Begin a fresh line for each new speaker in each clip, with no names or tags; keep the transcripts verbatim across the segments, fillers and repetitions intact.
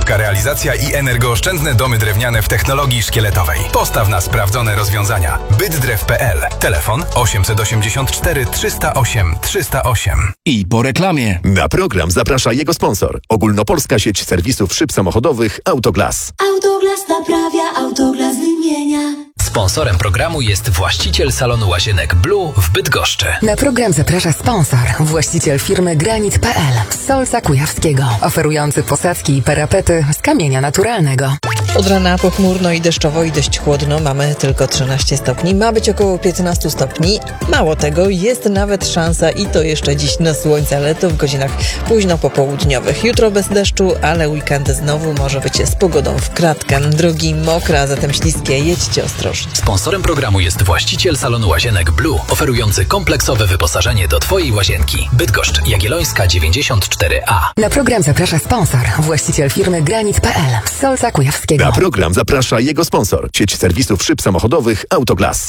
Szybka realizacja i energooszczędne domy drewniane w technologii szkieletowej. Postaw na sprawdzone rozwiązania. Bytdrew kropka p l. Telefon osiemset osiemdziesiąt cztery trzysta osiem trzysta osiem.
I po reklamie.
Na program zaprasza jego sponsor. Ogólnopolska sieć serwisów szyb samochodowych Autoglas.
Autoglas naprawia, Autoglas wymienia.
Sponsorem programu jest właściciel salonu łazienek Blue w Bydgoszczy.
Na program zaprasza sponsor, właściciel firmy Granit kropka p l z Solca Kujawskiego, oferujący posadzki i parapety z kamienia naturalnego.
Od rana pochmurno i deszczowo i dość chłodno, mamy tylko trzynaście stopni, ma być około piętnaście stopni. Mało tego, jest nawet szansa i to jeszcze dziś na słońce, ale to w godzinach późno popołudniowych. Jutro bez deszczu, ale weekend znowu może być z pogodą w kratkę. Drogi mokre, a zatem śliskie, jedźcie ostrożnie.
Sponsorem programu jest właściciel salonu łazienek Blue, oferujący kompleksowe wyposażenie do Twojej łazienki. Bydgoszcz Jagiellońska dziewięćdziesiąt cztery a.
Na program zaprasza sponsor, właściciel firmy Granit kropka p l z Solca Kujawskiego.
Na program zaprasza jego sponsor, sieć serwisów szyb samochodowych Autoglas.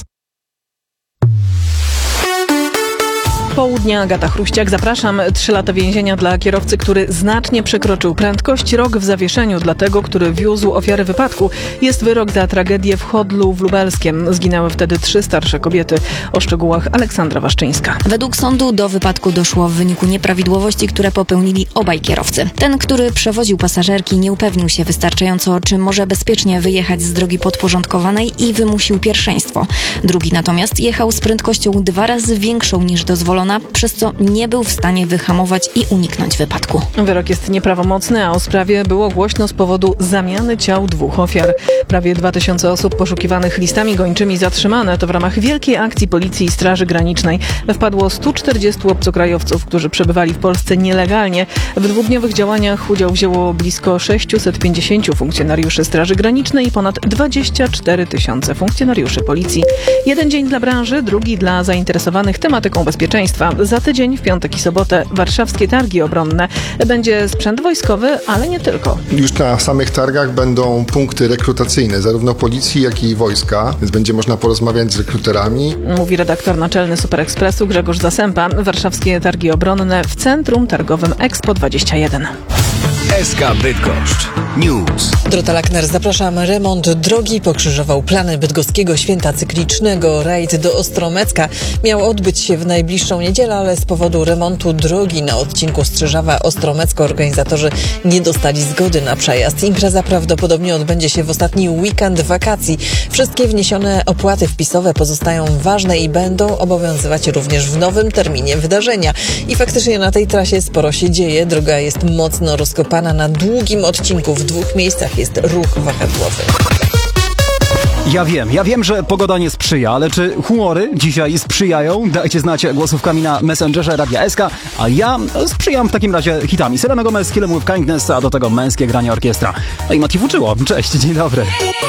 Południa, Agata Chruściak, zapraszam. Trzy lata więzienia dla kierowcy, który znacznie przekroczył prędkość. Rok w zawieszeniu dla tego, który wiózł ofiary wypadku. Jest wyrok za tragedię w Chodlu w Lubelskiem. Zginęły wtedy trzy starsze kobiety. O szczegółach Aleksandra Waszczyńska.
Według sądu do wypadku doszło w wyniku nieprawidłowości, które popełnili obaj kierowcy. Ten, który przewoził pasażerki, nie upewnił się wystarczająco, czy może bezpiecznie wyjechać z drogi podporządkowanej i wymusił pierwszeństwo. Drugi natomiast jechał z prędkością dwa razy większą niż dozwolona, przez co nie był w stanie wyhamować i uniknąć wypadku.
Wyrok jest nieprawomocny, a o sprawie było głośno z powodu zamiany ciał dwóch ofiar. Prawie dwa tysiące osób poszukiwanych listami gończymi zatrzymane. To w ramach wielkiej akcji Policji i Straży Granicznej. Wpadło stu czterdziestu obcokrajowców, którzy przebywali w Polsce nielegalnie. W dwudniowych działaniach udział wzięło blisko sześćset pięćdziesięciu funkcjonariuszy Straży Granicznej i ponad dwadzieścia cztery tysiące funkcjonariuszy Policji. Jeden dzień dla branży, drugi dla zainteresowanych tematyką bezpieczeństwa. Za tydzień, w piątek i sobotę, warszawskie targi obronne. Będzie sprzęt wojskowy, ale nie tylko.
Już na samych targach będą punkty rekrutacyjne, zarówno policji, jak i wojska, więc będzie można porozmawiać z rekruterami.
Mówi redaktor naczelny Super Expressu Grzegorz Zasępa. Warszawskie targi obronne w Centrum Targowym Expo dwadzieścia jeden.
S K Bydgoszcz News.
Dorota Lackner, zapraszam. Remont drogi pokrzyżował plany bydgoskiego święta cyklicznego. Rajd do Ostromecka miał odbyć się w najbliższą niedzielę, ale z powodu remontu drogi na odcinku Strzyżawa-Ostromecko organizatorzy nie dostali zgody na przejazd. Impreza prawdopodobnie odbędzie się w ostatni weekend wakacji. Wszystkie wniesione opłaty wpisowe pozostają ważne i będą obowiązywać również w nowym terminie wydarzenia. I faktycznie na tej trasie sporo się dzieje. Droga jest mocno rozkopana. Na długim odcinku w dwóch miejscach jest ruch wahadłowy.
Ja wiem, ja wiem, że pogoda nie sprzyja, ale czy humory dzisiaj sprzyjają? Dajcie znać głosówkami na Messengerze Radia S K, a ja sprzyjam w takim razie hitami. Selena Gomez, Kill 'Em With Kindness, a do tego męskie granie orkiestra. No i Mati Fuczyło. Cześć, dzień dobry.